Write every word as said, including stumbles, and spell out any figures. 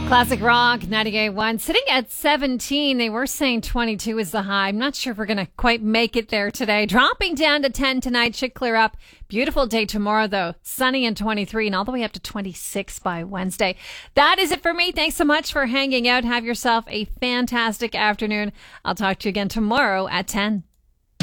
Classic Rock ninety-eight point one sitting at seventeen. They were saying twenty-two is the high. I'm not sure if we're going to quite make it there today. Dropping down to ten tonight. Should clear up. Beautiful day tomorrow, though. Sunny and twenty-three and all the way up to twenty-six by Wednesday. That is it for me. Thanks so much for hanging out. Have yourself a fantastic afternoon. I'll talk to you again tomorrow at ten.